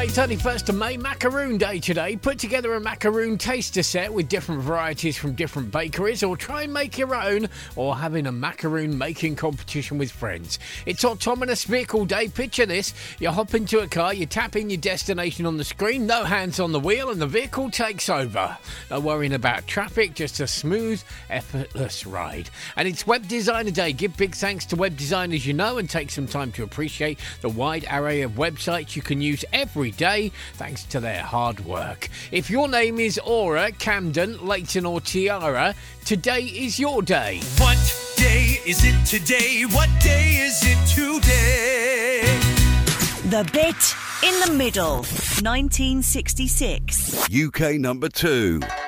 Friday, 31st of May, Macaroon Day today. Put together a macaroon taster set with different varieties from different bakeries, or try and make your own, or having a macaroon making competition with friends. It's Autonomous Vehicle Day. Picture this: you hop into a car, you tap in your destination on the screen, no hands on the wheel, and the vehicle takes over. No worrying about traffic, just a smooth, effortless ride. And it's Web Designer Day. Give big thanks to web designers you know, and take some time to appreciate the wide array of websites you can use every day thanks to their hard work. If your name is Aura, Camden, Leighton or Tiara, today is your day. What day is it today? What day is it today? The Bit in the Middle, 1966. UK number 2.